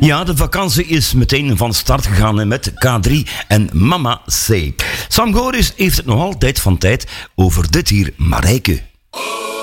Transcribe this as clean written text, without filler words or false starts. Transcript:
Ja, de vakantie is meteen van start gegaan met K3 en Mama C. Sam Goris heeft het nog altijd van tijd over dit hier Marijke.